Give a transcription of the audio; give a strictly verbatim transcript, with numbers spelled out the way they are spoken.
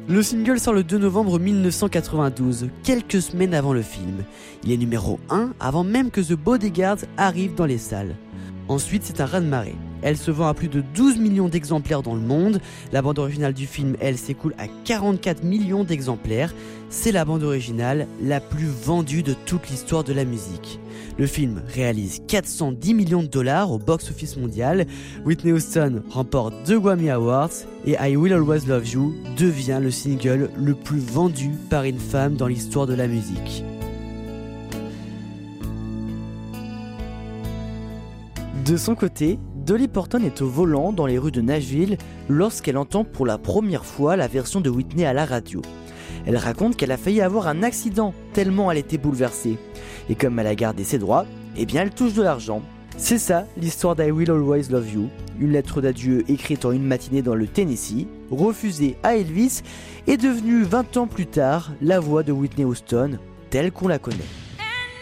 Le single sort le deux novembre mille neuf cent quatre-vingt-douze, quelques semaines avant le film. Il est numéro un avant même que The Bodyguards arrive dans les salles. Ensuite, c'est un raz-de-marée. Elle se vend à plus de douze millions d'exemplaires dans le monde. La bande originale du film, elle, s'écoule à quarante-quatre millions d'exemplaires. C'est la bande originale la plus vendue de toute l'histoire de la musique. Le film réalise quatre cent dix millions de dollars au box-office mondial. Whitney Houston remporte deux Grammy Awards et I Will Always Love You devient le single le plus vendu par une femme dans l'histoire de la musique. De son côté, Dolly Parton est au volant dans les rues de Nashville lorsqu'elle entend pour la première fois la version de Whitney à la radio. Elle raconte qu'elle a failli avoir un accident tellement elle était bouleversée. Et comme elle a gardé ses droits, eh bien elle touche de l'argent. C'est ça l'histoire d'I Will Always Love You, une lettre d'adieu écrite en une matinée dans le Tennessee, refusée à Elvis, est devenue vingt ans plus tard la voix de Whitney Houston telle qu'on la connaît.